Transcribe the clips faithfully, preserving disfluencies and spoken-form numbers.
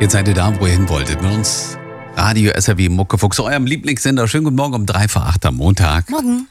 Jetzt seid ihr da, wo ihr hin wolltet. Mit uns Radio S R W Muckefuchs, eurem Lieblingssender. Schönen guten Morgen um drei vor acht am Montag. Morgen.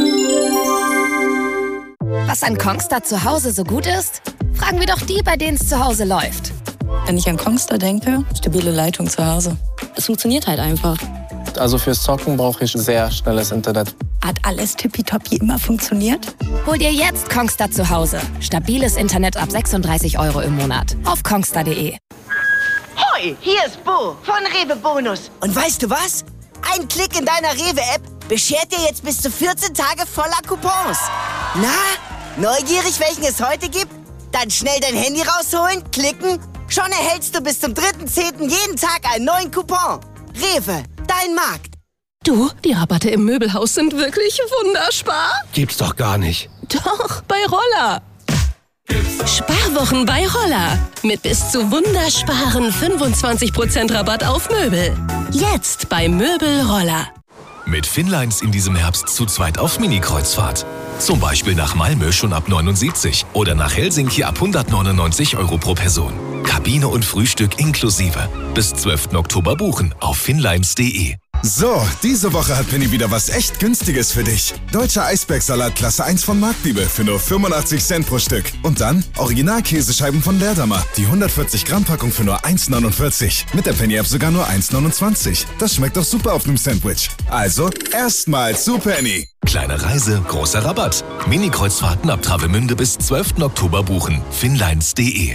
Was an Kongstar zu Hause so gut ist? Fragen wir doch die, bei denen es zu Hause läuft. Wenn ich an Kongstar denke, stabile Leitung zu Hause. Es funktioniert halt einfach. Also fürs Zocken brauche ich sehr schnelles Internet. Hat alles tippitoppi immer funktioniert? Hol dir jetzt Kongstar zu Hause. Stabiles Internet ab sechsunddreißig Euro im Monat. Auf kongstar punkt de. Hoi, hier ist Bo von Rewe Bonus. Und weißt du was? Ein Klick in deiner Rewe-App beschert dir jetzt bis zu vierzehn Tage voller Coupons. Na, neugierig, welchen es heute gibt? Dann schnell dein Handy rausholen, klicken. Schon erhältst du bis zum dritten zehnten jeden Tag einen neuen Coupon. Rewe, dein Markt. Du, die Rabatte im Möbelhaus sind wirklich wunderspar. Gibt's doch gar nicht. Doch, bei Roller. Sparwochen bei Roller. Mit bis zu wundersparen fünfundzwanzig Prozent Rabatt auf Möbel. Jetzt bei Möbel Roller. Mit Finnlines in diesem Herbst zu zweit auf Mini-Kreuzfahrt. Zum Beispiel nach Malmö schon ab neunundsiebzig oder nach Helsinki ab hundertneunundneunzig Euro pro Person. Kabine und Frühstück inklusive. Bis zwölften Oktober buchen auf finnlines punkt de. So, diese Woche hat Penny wieder was echt Günstiges für dich. Deutscher Eisbergsalat Klasse eins von Marktliebe für nur fünfundachtzig Cent pro Stück. Und dann Original-Käsescheiben von Leerdammer. Die hundertvierzig Gramm Packung für nur eins neunundvierzig. Mit der Penny-App sogar nur eins neunundzwanzig. Das schmeckt doch super auf einem Sandwich. Also, erstmal zu Penny. Kleine Reise, großer Rabatt. Mini-Kreuzfahrten ab Travemünde bis zwölften Oktober buchen. finnlines punkt de.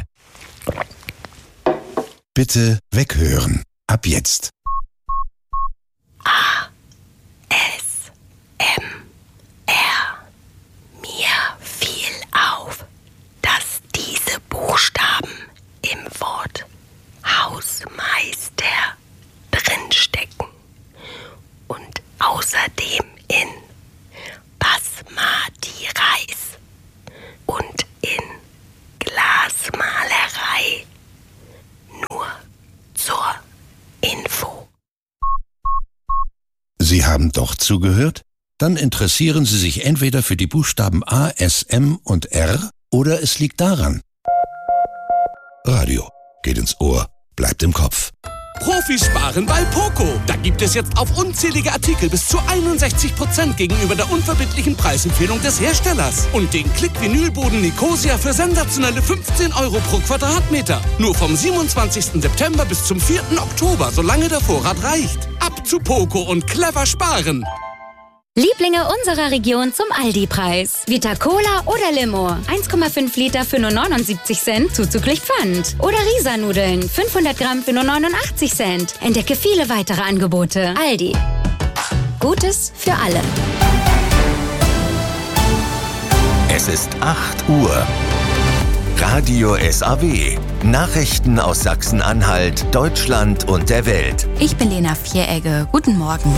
Bitte weghören. Ab jetzt. A. S. M. R. Mir fiel auf, dass diese Buchstaben im Wort Hausmeister drinstecken und außerdem in Basmati Reis und in Glasmalerei. Nur zur Info. Sie haben doch zugehört? Dann interessieren Sie sich entweder für die Buchstaben A, S, M und R oder es liegt daran. Radio geht ins Ohr, bleibt im Kopf. Profis sparen bei Poco. Da gibt es jetzt auf unzählige Artikel bis zu einundsechzig Prozent gegenüber der unverbindlichen Preisempfehlung des Herstellers. Und den Klick-Vinylboden Nicosia für sensationelle fünfzehn Euro pro Quadratmeter. Nur vom siebenundzwanzigsten September bis zum vierten Oktober, solange der Vorrat reicht. Ab zu Poco und clever sparen. Lieblinge unserer Region zum Aldi-Preis. Vita Cola oder Limo. eins Komma fünf Liter für nur neunundsiebzig Cent zuzüglich Pfand. Oder Risa-Nudeln. fünfhundert Gramm für nur neunundachtzig Cent. Entdecke viele weitere Angebote. Aldi. Gutes für alle. Es ist acht Uhr. Radio S A W. Nachrichten aus Sachsen-Anhalt, Deutschland und der Welt. Ich bin Lena Vieregge. Guten Morgen.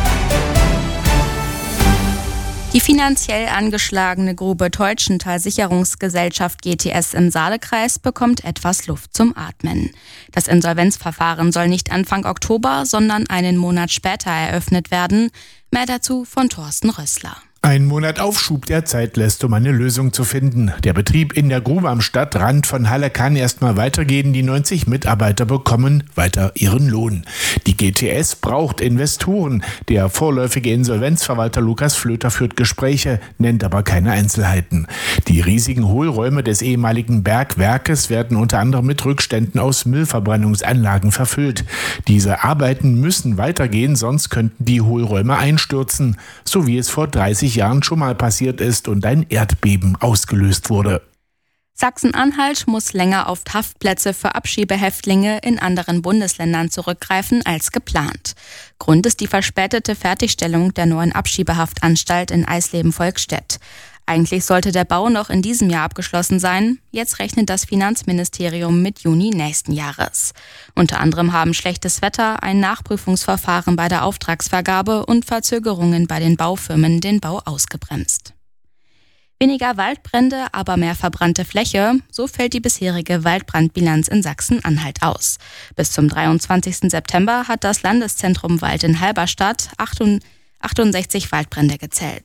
Die finanziell angeschlagene Grube Teutschenthal Sicherungsgesellschaft G T S im Saalekreis bekommt etwas Luft zum Atmen. Das Insolvenzverfahren soll nicht Anfang Oktober, sondern einen Monat später eröffnet werden. Mehr dazu von Thorsten Rössler. Ein Monat Aufschub der Zeit lässt, um eine Lösung zu finden. Der Betrieb in der Grube am Stadtrand von Halle kann erstmal weitergehen. Die neunzig Mitarbeiter bekommen weiter ihren Lohn. Die G T S braucht Investoren. Der vorläufige Insolvenzverwalter Lukas Flöter führt Gespräche, nennt aber keine Einzelheiten. Die riesigen Hohlräume des ehemaligen Bergwerkes werden unter anderem mit Rückständen aus Müllverbrennungsanlagen verfüllt. Diese Arbeiten müssen weitergehen, sonst könnten die Hohlräume einstürzen, so wie es vor dreißig Jahren schon mal passiert ist und ein Erdbeben ausgelöst wurde. Sachsen-Anhalt muss länger auf Haftplätze für Abschiebehäftlinge in anderen Bundesländern zurückgreifen als geplant. Grund ist die verspätete Fertigstellung der neuen Abschiebehaftanstalt in Eisleben-Volkstedt. Eigentlich sollte der Bau noch in diesem Jahr abgeschlossen sein. Jetzt rechnet das Finanzministerium mit Juni nächsten Jahres. Unter anderem haben schlechtes Wetter, ein Nachprüfungsverfahren bei der Auftragsvergabe und Verzögerungen bei den Baufirmen den Bau ausgebremst. Weniger Waldbrände, aber mehr verbrannte Fläche, so fällt die bisherige Waldbrandbilanz in Sachsen-Anhalt aus. Bis zum dreiundzwanzigsten September hat das Landeszentrum Wald in Halberstadt achtundsechzig Waldbrände gezählt.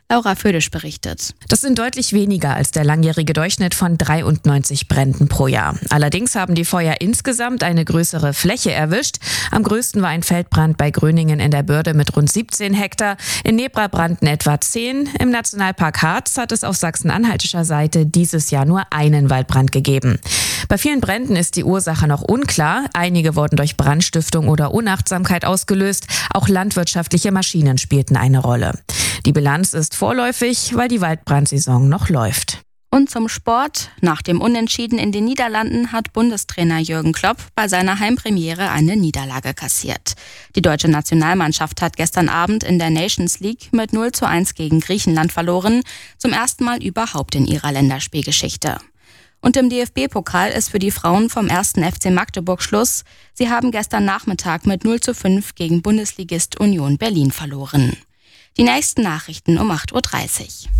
Laura Födisch berichtet. Das sind deutlich weniger als der langjährige Durchschnitt von dreiundneunzig Bränden pro Jahr. Allerdings haben die Feuer insgesamt eine größere Fläche erwischt. Am größten war ein Feldbrand bei Gröningen in der Börde mit rund siebzehn Hektar. In Nebra brannten etwa zehn. Im Nationalpark Harz hat es auf sachsen-anhaltischer Seite dieses Jahr nur einen Waldbrand gegeben. Bei vielen Bränden ist die Ursache noch unklar. Einige wurden durch Brandstiftung oder Unachtsamkeit ausgelöst. Auch landwirtschaftliche Maschinen spielten eine Rolle. Die Bilanz ist vorläufig, weil die Waldbrandsaison noch läuft. Und zum Sport. Nach dem Unentschieden in den Niederlanden hat Bundestrainer Jürgen Klopp bei seiner Heimpremiere eine Niederlage kassiert. Die deutsche Nationalmannschaft hat gestern Abend in der Nations League mit null zu eins gegen Griechenland verloren. Zum ersten Mal überhaupt in ihrer Länderspielgeschichte. Und im D F B-Pokal ist für die Frauen vom ersten F C Magdeburg Schluss. Sie haben gestern Nachmittag mit null zu fünf gegen Bundesligist Union Berlin verloren. Die nächsten Nachrichten um acht Uhr dreißig.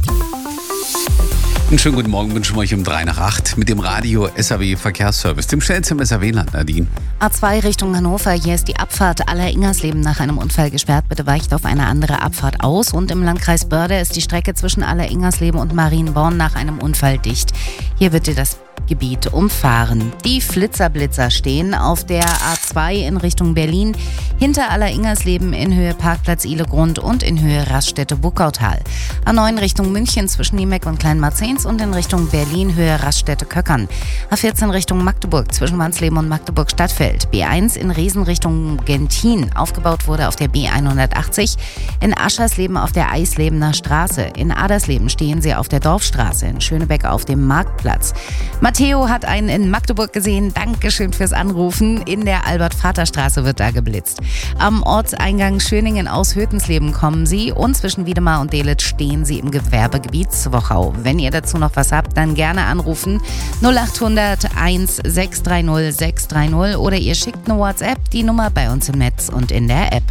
Einen schönen guten Morgen wünschen wir euch um drei nach acht mit dem Radio S A W Verkehrsservice, dem schnellsten im S A W-Land, Nadine. A zwei Richtung Hannover, hier ist die Abfahrt Aller-Ingersleben nach einem Unfall gesperrt. Bitte weicht auf eine andere Abfahrt aus. Und im Landkreis Börde ist die Strecke zwischen Aller-Ingersleben und Marienborn nach einem Unfall dicht. Hier wird dir das Gebiet umfahren. Die Flitzerblitzer stehen auf der A zwei in Richtung Berlin, hinter Aller-Ingersleben in Höhe Parkplatz Ihlegrund und in Höhe Raststätte-Buckautal. A neun Richtung München zwischen Niemeck und Kleinmarzens und in Richtung Berlin Höhe Raststätte-Köckern. A vierzehn Richtung Magdeburg zwischen Wansleben und Magdeburg-Stadtfeld. B eins in Riesen Richtung Gentin. Aufgebaut wurde auf der B hundertachtzig. In Aschersleben auf der Eislebener Straße. In Adersleben stehen sie auf der Dorfstraße. In Schönebeck auf dem Marktplatz. Matteo hat einen in Magdeburg gesehen. Dankeschön fürs Anrufen. In der Albert-Vater-Straße wird da geblitzt. Am Ortseingang Schöningen aus Hötensleben kommen sie und zwischen Wiedemar und Delitzsch stehen sie im Gewerbegebiet Zwochau. Wenn ihr dazu noch was habt, dann gerne anrufen. null acht hundert eins sechs drei null sechs drei null oder ihr schickt eine WhatsApp, die Nummer bei uns im Netz und in der App.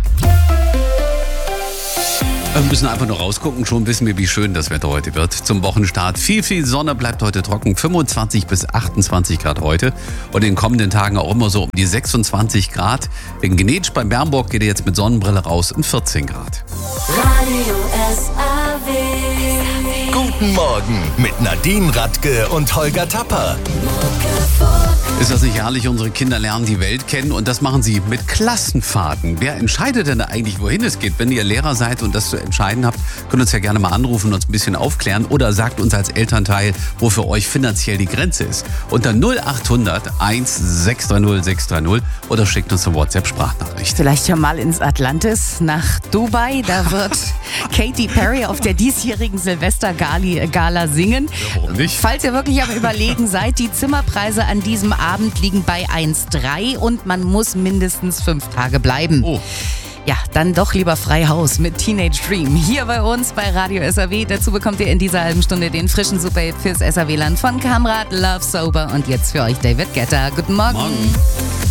Wir müssen einfach nur rausgucken, schon wissen wir, wie schön das Wetter heute wird. Zum Wochenstart viel, viel Sonne, bleibt heute trocken, fünfundzwanzig bis achtundzwanzig Grad heute. Und in den kommenden Tagen auch immer so um die sechsundzwanzig Grad. In Genetsch bei Bernburg geht ihr jetzt mit Sonnenbrille raus und vierzehn Grad. Radio S A W. Guten Morgen mit Nadine Radke und Holger Tapper. Ist das nicht herrlich? Unsere Kinder lernen die Welt kennen und das machen sie mit Klassenfahrten. Wer entscheidet denn eigentlich, wohin es geht? Wenn ihr Lehrer seid und das zu entscheiden habt, könnt ihr uns ja gerne mal anrufen und uns ein bisschen aufklären oder sagt uns als Elternteil, wo für euch finanziell die Grenze ist. Unter null acht hundert eins sechs drei null sechs drei null oder schickt uns eine WhatsApp-Sprachnachricht. Vielleicht ja mal ins Atlantis nach Dubai. Da wird Katy Perry auf der diesjährigen Silvester-Gala singen. Ja, warum nicht? Falls ihr wirklich am Überlegen seid, die Zimmerpreise an diesem Abend liegen bei eins Komma drei und man muss mindestens fünf Tage bleiben. Oh. Ja, dann doch lieber frei Haus mit Teenage Dream. Hier bei uns bei Radio S A W. Dazu bekommt ihr in dieser halben Stunde den frischen Superhit fürs S A W-Land von Kamrat, Love Sober und jetzt für euch David Guetta. Guten Morgen. Morgen.